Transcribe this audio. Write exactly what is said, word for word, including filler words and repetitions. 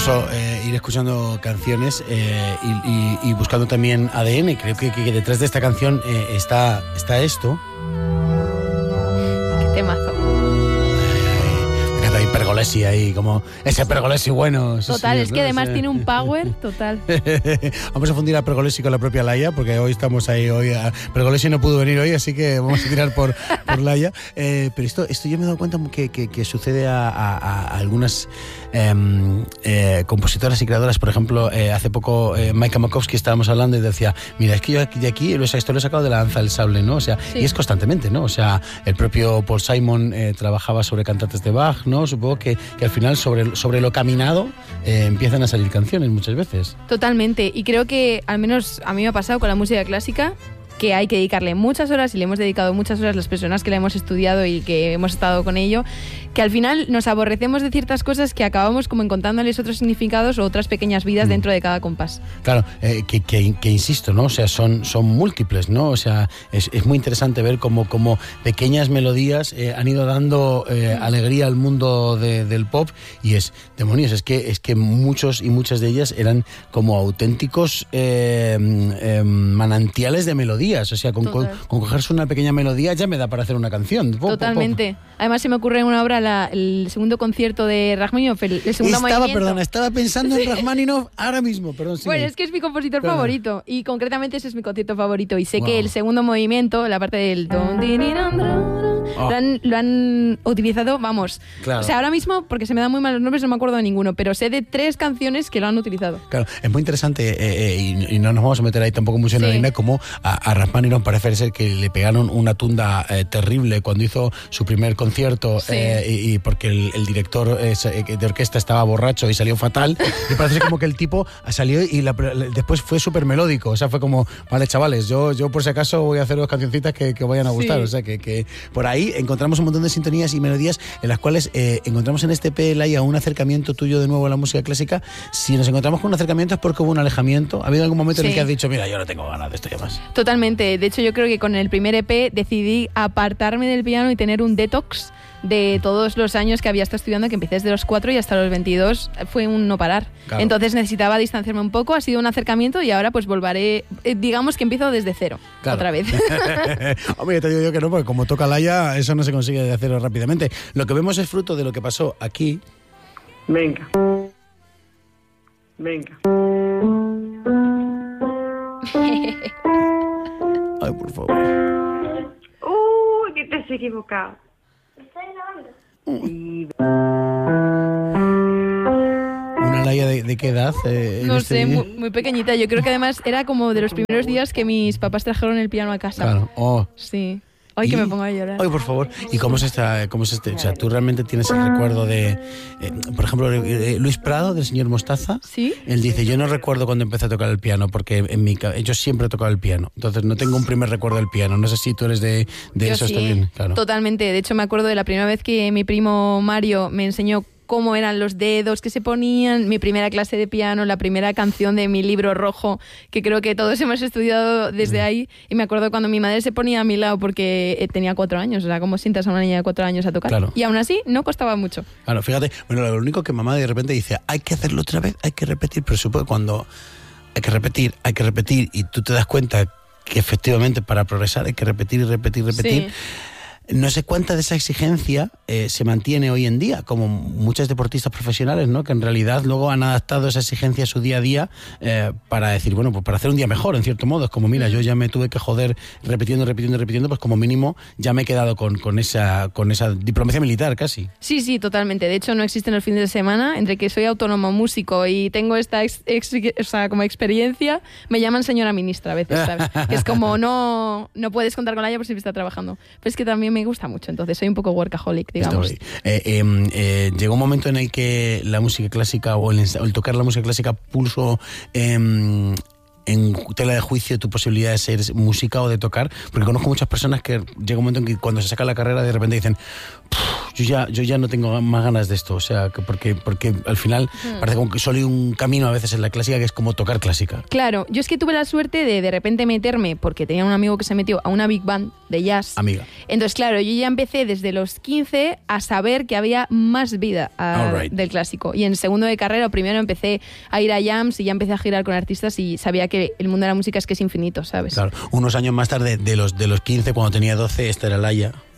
curioso eh, ir escuchando canciones eh, y, y, y buscando también A D N. Creo que, que detrás de esta canción eh, está, está esto. Qué temazo. Me encanta ahí Pergolesi ahí, como ese Pergolesi bueno. Total, señor, es que ¿no? además Ese... tiene un power total. Vamos a fundir a Pergolesi con la propia Laia, porque hoy estamos ahí. Hoy a... Pergolesi no pudo venir hoy, así que vamos a tirar por, por Laia. Eh, pero esto, esto yo me he dado cuenta que, que, que sucede a, a, a algunas eh, eh, compositoras y creadoras. Por ejemplo, eh, hace poco eh, Maika Makowski estábamos hablando y decía, mira, es que yo aquí, de aquí esto lo he sacado de la danza del sable, ¿no? O sea, sí. Y es constantemente, ¿no? O sea, el propio Paul Simon eh, trabajaba sobre cantates de Bach, ¿no? Supongo que, que al final sobre, sobre lo caminado eh, empiezan a salir canciones muchas veces. Totalmente, y creo que al menos a mí me ha pasado con la música clásica, que hay que dedicarle muchas horas, y le hemos dedicado muchas horas las personas que la hemos estudiado y que hemos estado con ello, que al final nos aborrecemos de ciertas cosas que acabamos como encontrándoles otros significados o otras pequeñas vidas mm. dentro de cada compás. Claro, eh, que, que, que insisto, ¿no? O sea, son, son múltiples, ¿no? O sea, es, es muy interesante ver cómo, cómo pequeñas melodías eh, han ido dando eh, mm. alegría al mundo de, del pop, y es, demonios, es que, es que muchos y muchas de ellas eran como auténticos eh, eh, manantiales de melodía. O sea, con, con, con cogerse una pequeña melodía ya me da para hacer una canción. Pop, Totalmente. Pop, pop. Además se me ocurre en una obra la, el segundo concierto de Rachmaninoff, el, el segundo estaba, movimiento. Perdona, estaba pensando en Rachmaninoff ahora mismo. Perdón, sí. Bueno, es que es mi compositor perdona. favorito, y concretamente ese es mi concierto favorito, y sé wow. que el segundo movimiento, la parte del oh. lo, han, lo han utilizado, vamos. Claro. O sea, ahora mismo, porque se me dan muy mal los nombres, no me acuerdo de ninguno, pero sé de tres canciones que lo han utilizado. Claro, es muy interesante eh, eh, y, y no nos vamos a meter ahí tampoco mucho en la línea, como a, a Rachmaninoff parece ser que le pegaron una tunda eh, terrible cuando hizo su primer concierto, sí. eh, y, y porque el, el director eh, de orquesta estaba borracho y salió fatal, y parece como que el tipo salió y la, después fue súper melódico. O sea, fue como, vale, chavales, yo, yo por si acaso voy a hacer dos cancioncitas que, que vayan a gustar. Sí. O sea, que, que por ahí encontramos un montón de sintonías y melodías en las cuales eh, encontramos en este P, Laia, un acercamiento tuyo de nuevo a la música clásica. Si nos encontramos con un acercamiento es porque hubo un alejamiento. ¿Ha habido algún momento sí. en el que has dicho, mira, yo no tengo ganas de esto ya más? Totalmente. De hecho, yo creo que con el primer E P decidí apartarme del piano y tener un detox de todos los años que había estado estudiando, que empecé desde los cuatro y hasta los veintidós, fue un no parar. Claro. Entonces necesitaba distanciarme un poco, ha sido un acercamiento, y ahora pues volveré, eh, digamos que empiezo desde cero, claro. otra vez. Hombre, te digo yo que no, porque como toca Laia, eso no se consigue de hacerlo rápidamente. Lo que vemos es fruto de lo que pasó aquí. Venga. Venga. Ay, por favor. Uy, que te has equivocado. ¿Estás grabando? Sí. ¿Una Laia de, de qué edad? Eh, no este sé, muy, muy pequeñita. Yo creo que además era como de los primeros días que mis papás trajeron el piano a casa. Claro. Oh. Sí. Ay, que me pongo a llorar. Ay, por favor. ¿Y cómo es esta, cómo es este? O sea, tú realmente tienes el recuerdo de, eh, por ejemplo, eh, Luis Prado, del señor Mostaza. Sí. Él dice, yo no recuerdo cuando empecé a tocar el piano, porque en mi, yo siempre he tocado el piano. Entonces no tengo un primer recuerdo del piano. No sé si tú eres de, de yo esos sí, también. Claro. Totalmente. De hecho, me acuerdo de la primera vez que mi primo Mario me enseñó cómo eran los dedos que se ponían, mi primera clase de piano, la primera canción de mi libro rojo, que creo que todos hemos estudiado desde mm. ahí, y me acuerdo cuando mi madre se ponía a mi lado porque tenía cuatro años, o sea, como sientas a una niña de cuatro años a tocar, claro. y aún así no costaba mucho. Claro, fíjate, bueno, lo único que mamá de repente dice, hay que hacerlo otra vez, hay que repetir, pero supongo que cuando hay que repetir, hay que repetir, y tú te das cuenta que efectivamente para progresar hay que repetir y repetir y repetir. Sí. No sé cuánta de esa exigencia eh, se mantiene hoy en día, como muchos deportistas profesionales, ¿no? Que en realidad luego han adaptado esa exigencia a su día a día eh, para decir, bueno, pues para hacer un día mejor, en cierto modo. Es como, mira, yo ya me tuve que joder repitiendo, repitiendo, repitiendo, pues como mínimo ya me he quedado con, con, esa, con esa diplomacia militar casi. Sí, sí, totalmente. De hecho, no existen los fines de semana. Entre que soy autónomo músico y tengo esta ex, ex, o sea, como experiencia, me llaman señora ministra a veces, ¿sabes? Que es como, no, no puedes contar con ella por si está trabajando. Pero es que también me gusta mucho, entonces soy un poco workaholic, digamos. Eh, eh, eh, llegó un momento en el que la música clásica o el, o el tocar la música clásica puso eh, en tela de juicio tu posibilidad de ser música o de tocar, porque conozco muchas personas que llega un momento en que cuando se saca la carrera de repente dicen, yo yo ya, yo ya no tengo más ganas de esto, o sea, que porque, porque al final hmm. parece como que solo hay un camino a veces en la clásica que es como tocar clásica. Claro, yo es que tuve la suerte de de repente meterme, porque tenía un amigo que se metió a una big band de jazz. Amiga. Entonces, claro, yo ya empecé desde los quince a saber que había más vida a, right. del clásico. Y en segundo de carrera, primero empecé a ir a jams y ya empecé a girar con artistas y sabía que el mundo de la música es que es infinito, ¿sabes? Claro, unos años más tarde, de los, de los quince, cuando tenía doce, esta era Laia.